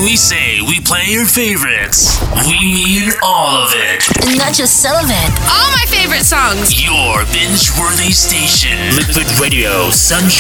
When we say we play your favorites, we mean all of it. Not just some of it. All my favorite songs. Your binge-worthy station. Liquid Radio Sunshine.